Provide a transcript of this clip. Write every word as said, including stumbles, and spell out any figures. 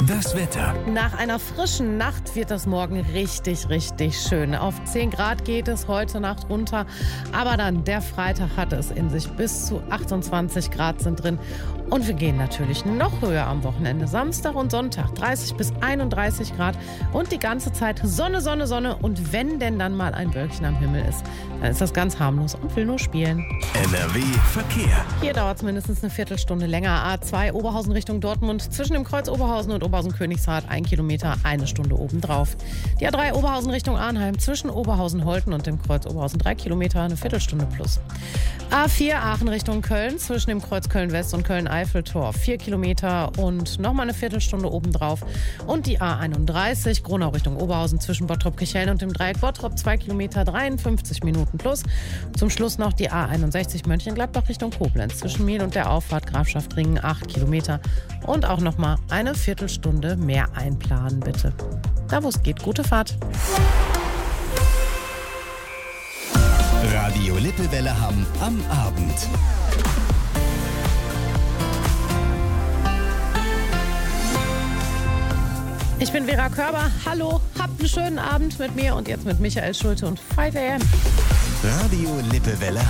Das Wetter. Nach einer frischen Nacht wird das morgen richtig, richtig schön. Auf zehn Grad geht es heute Nacht runter, aber dann der Freitag hat es in sich. Bis zu achtundzwanzig Grad sind drin. Und wir gehen natürlich noch höher am Wochenende. Samstag und Sonntag dreißig bis einunddreißig Grad und die ganze Zeit Sonne, Sonne, Sonne. Und wenn denn dann mal ein Wölkchen am Himmel ist, dann ist das ganz harmlos und will nur spielen. N R W Verkehr. Hier dauert es mindestens eine Viertelstunde länger. A zwei Oberhausen Richtung Dortmund zwischen dem Kreuz Oberhausen und Oberhausen-Königshardt ein Kilometer, eine Stunde obendrauf. Die A drei Oberhausen Richtung Arnheim zwischen Oberhausen-Holten und dem Kreuz Oberhausen drei Kilometer, eine Viertelstunde plus. A vier Aachen Richtung Köln zwischen dem Kreuz Köln-West und Köln-Eiffeltor vier Kilometer und nochmal eine Viertelstunde obendrauf. Und die A einunddreißig Gronau Richtung Oberhausen zwischen Bottrop-Kirchhellen und dem Dreieck Bottrop zwei Kilometer, dreiundfünfzig Minuten plus. Zum Schluss noch die A einundsechzig Mönchengladbach Richtung Koblenz zwischen Mehl und der Auffahrt Grafschaft Ringen acht Kilometer. Und auch nochmal eine Viertelstunde mehr einplanen, bitte. Da wo es geht, gute Fahrt. Radio Lippewelle Hamm am Abend. Ich bin Vera Körber. Hallo, habt einen schönen Abend mit mir und jetzt mit Michael Schulte und fünf A M. Radio Lippewelle Hamm.